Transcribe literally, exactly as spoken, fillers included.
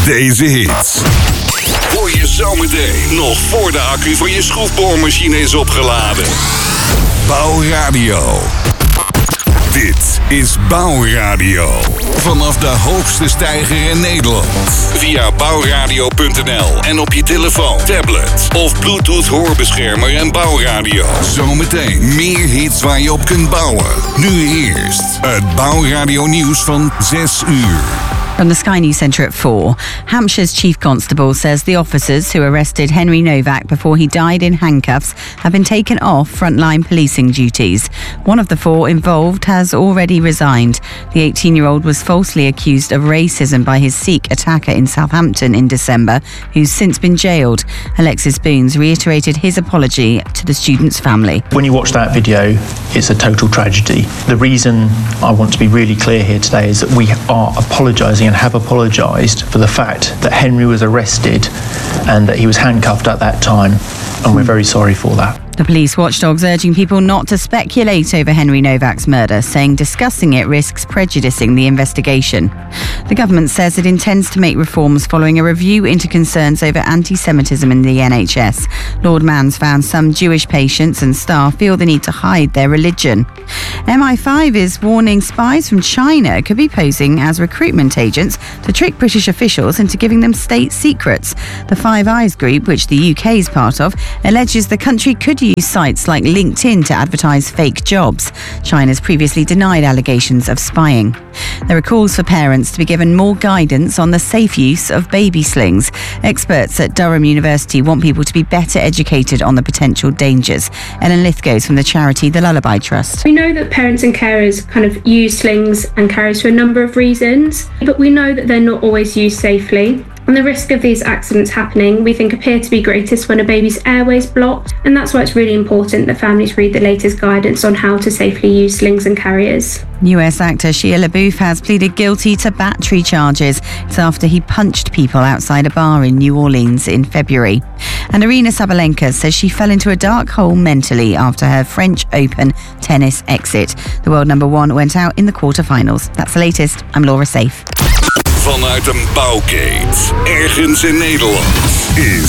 deze hits. Hoor je zometeen nog voor de accu van je schroefboormachine is opgeladen. Bouwradio. Dit is Bouwradio. Vanaf de hoogste steiger in Nederland. Via bouwradio punt n l en op je telefoon, tablet of Bluetooth hoorbeschermer en Bouwradio. Zometeen meer hits waar je op kunt bouwen. Nu eerst het Bouwradio nieuws van zes uur. From the Sky News Centre at four, Hampshire's Chief Constable says the officers who arrested Henry Novak before he died in handcuffs have been taken off frontline policing duties. One of the four involved has already resigned. The eighteen-year-old was falsely accused of racism by his Sikh attacker in Southampton in December, who's since been jailed. Alexis Boons reiterated his apology to the student's family. When you watch that video, it's a total tragedy. The reason I want to be really clear here today is that we are apologising and have apologised for the fact that Henry was arrested and that he was handcuffed at that time, and we're very sorry for that. The police watchdog's urging people not to speculate over Henry Novak's murder, saying discussing it risks prejudicing the investigation. The government says it intends to make reforms following a review into concerns over anti-Semitism in the N H S. Lord Manns found some Jewish patients and staff feel the need to hide their religion. M I five is warning spies from China could be posing as recruitment agents to trick British officials into giving them state secrets. The Five Eyes group, which the U K is part of, alleges the country could use sites like LinkedIn to advertise fake jobs. China's previously denied allegations of spying. There are calls for parents to be given more guidance on the safe use of baby slings. Experts at Durham University want people to be better educated on the potential dangers. Ellen Lithgow from the charity The Lullaby Trust. We know that parents and carers kind of use slings and carriers for a number of reasons, but we know that they're not always used safely. And the risk of these accidents happening, we think, appear to be greatest when a baby's airways blocked, and that's why it's really important that families read the latest guidance on how to safely use slings and carriers. U S actor Shia LaBeouf has pleaded guilty to battery charges. It's after he punched people outside a bar in New Orleans in February. And Aryna Sabalenka says she fell into a dark hole mentally after her French Open tennis exit. The world number one went out in the quarterfinals. That's the latest. I'm Laura Safe. Vanuit een bouwkeet, ergens in Nederland, is